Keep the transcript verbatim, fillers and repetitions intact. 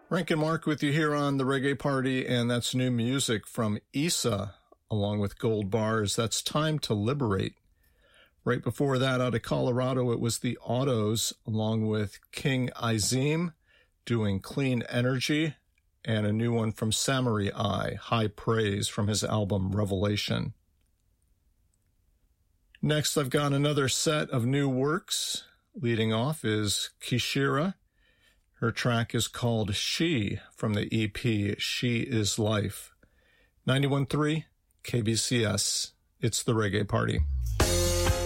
Rankin Mark with you here on the Reggae Party, and that's new music from Issa, along with Gold Bars. That's Time to Liberate. Right before that, out of Colorado, it was the Autos, along with King Izim, doing Clean Energy, and a new one from Samurai Eye, High Praise, from his album Revelation. Next, I've got another set of new works. Leading off is Kishira. Her track is called She, from the E P She Is Life. ninety-one point three K B C S. It's the Reggae Party.